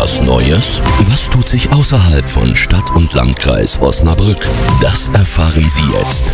Was Neues? Was tut sich außerhalb von Stadt und Landkreis Osnabrück? Das erfahren Sie jetzt.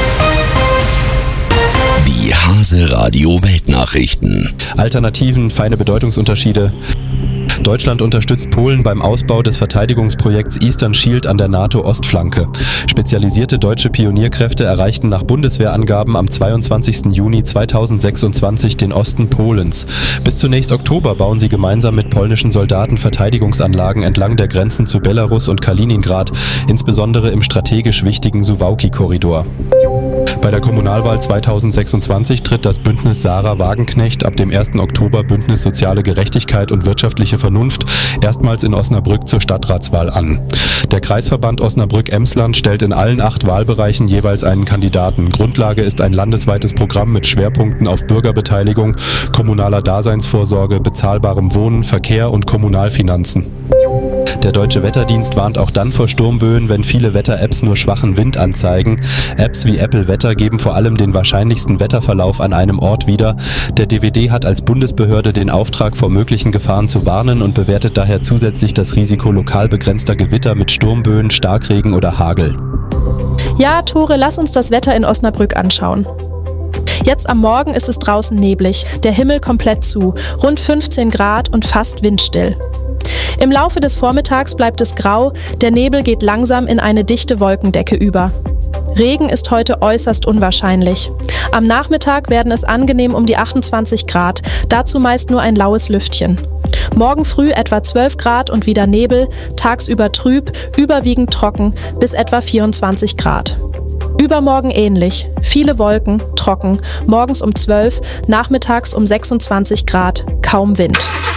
Die Hase Radio Weltnachrichten. Alternativen, feine Bedeutungsunterschiede. Deutschland unterstützt Polen beim Ausbau des Verteidigungsprojekts Eastern Shield an der NATO-Ostflanke. Spezialisierte deutsche Pionierkräfte erreichten nach Bundeswehrangaben am 22. Juni 2026 den Osten Polens. Bis zunächst Oktober bauen sie gemeinsam mit polnischen Soldaten Verteidigungsanlagen entlang der Grenzen zu Belarus und Kaliningrad, insbesondere im strategisch wichtigen Suwałki-Korridor. Bei der Kommunalwahl 2026 tritt das Bündnis Sarah Wagenknecht ab dem 1. Oktober Bündnis Soziale Gerechtigkeit und wirtschaftliche Vernunft erstmals in Osnabrück zur Stadtratswahl an. Der Kreisverband Osnabrück-Emsland stellt in allen 8 Wahlbereichen jeweils einen Kandidaten. Grundlage ist ein landesweites Programm mit Schwerpunkten auf Bürgerbeteiligung, kommunaler Daseinsvorsorge, bezahlbarem Wohnen, Verkehr und Kommunalfinanzen. Der Deutsche Wetterdienst warnt auch dann vor Sturmböen, wenn viele Wetter-Apps nur schwachen Wind anzeigen. Apps wie Apple Wetter geben vor allem den wahrscheinlichsten Wetterverlauf an einem Ort wieder. Der DWD hat als Bundesbehörde den Auftrag, vor möglichen Gefahren zu warnen und bewertet daher zusätzlich das Risiko lokal begrenzter Gewitter mit Sturmböen, Starkregen oder Hagel. Ja, Tore, lass uns das Wetter in Osnabrück anschauen. Jetzt am Morgen ist es draußen neblig, der Himmel komplett zu, rund 15 Grad und fast windstill. Im Laufe des Vormittags bleibt es grau, der Nebel geht langsam in eine dichte Wolkendecke über. Regen ist heute äußerst unwahrscheinlich. Am Nachmittag werden es angenehm um die 28 Grad, dazu meist nur ein laues Lüftchen. Morgen früh etwa 12 Grad und wieder Nebel, tagsüber trüb, überwiegend trocken bis etwa 24 Grad. Übermorgen ähnlich, viele Wolken, trocken, morgens um 12, nachmittags um 26 Grad, kaum Wind.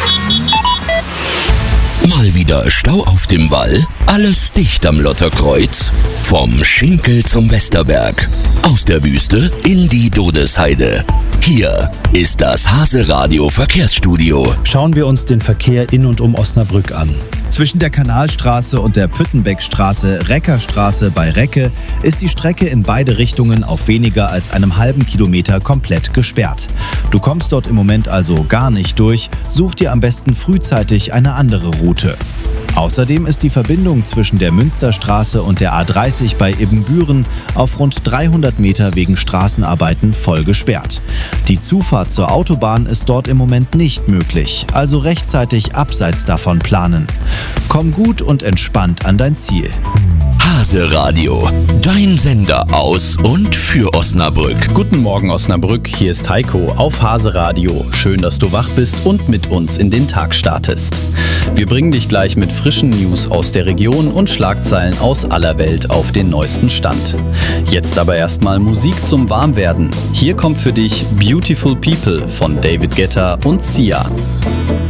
Mal wieder Stau auf dem Wall? Alles dicht am Lotterkreuz? Vom Schinkel zum Westerberg. Aus der Wüste in die Dodesheide. Hier ist das Hase Radio Verkehrsstudio. Schauen wir uns den Verkehr in und um Osnabrück an. Zwischen der Kanalstraße und der Püttenbeckstraße, Reckerstraße bei Recke, ist die Strecke in beide Richtungen auf weniger als einem halben Kilometer komplett gesperrt. Du kommst dort im Moment also gar nicht durch, such dir am besten frühzeitig eine andere Route. Außerdem ist die Verbindung zwischen der Münsterstraße und der A30 bei Ibbenbüren auf rund 300 Meter wegen Straßenarbeiten voll gesperrt. Die Zufahrt zur Autobahn ist dort im Moment nicht möglich, also rechtzeitig abseits davon planen. Komm gut und entspannt an dein Ziel. Hase Radio, dein Sender aus und für Osnabrück. Guten Morgen Osnabrück, hier ist Heiko auf Hase Radio. Schön, dass du wach bist und mit uns in den Tag startest. Wir bringen dich gleich mit frischen News aus der Region und Schlagzeilen aus aller Welt auf den neuesten Stand. Jetzt aber erstmal Musik zum Warmwerden. Hier kommt für dich Beautiful People von David Guetta und Sia.